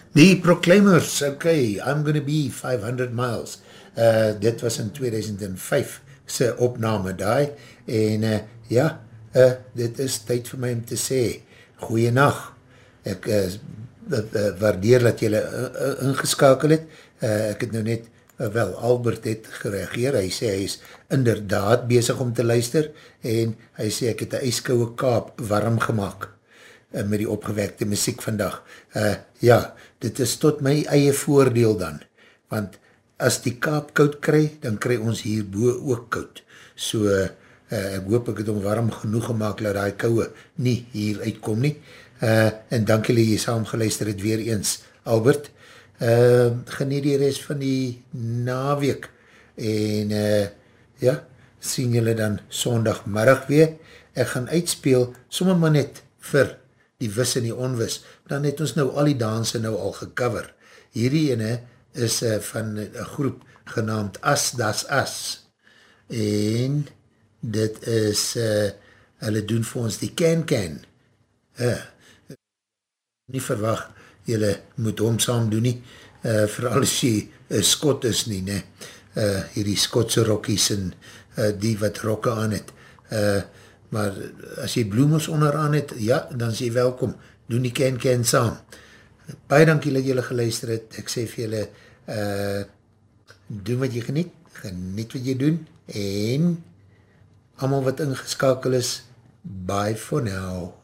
Die Proclaimers, okay, I'm gonna be 500 miles. Dit was in 2005 sy opname daai, en ja, dit is tyd vir my om te sê, goeienacht, ek waardeer dat jylle ingeskakel het, ek het nou net, wel, Albert het gereageer, hy sê hy is inderdaad bezig om te luister, en hy sê ek het een ijskouwe Kaap warm gemaakt, met die opgewekte muziek vandag. Ja, dit is tot my eie voordeel dan, want as die Kaap koud kry, dan kry ons hierbo ook koud. So, ek hoop ek het hom warm genoeg gemaakt, dat die kouwe nie hier uitkom nie. En dank julle jy saam geluister het weer eens, Albert. Geniet die rest van die naweek, en ja, sien julle dan sondagmiddag weer. Ek gaan uitspeel, sommer maar net vir die wis en die onwis, dan het ons nou al die danse nou al gecover. Hierdie ene is van een groep genaamd As Das As, en dit is, hulle doen vir ons die Can. Nie verwag, julle moet hom saam doen nie, vooral as jy Skot is nie, ne? Hierdie Skotse rokkies en die wat rokke aan het, maar as jy bloemers onderaan het, ja, dan is jy welkom, doen die Can saam. Baie dankie dat julle geluister het, ek sê vir julle, doen wat jy geniet wat jy doen, en allemaal wat ingeskakel is, bye for now.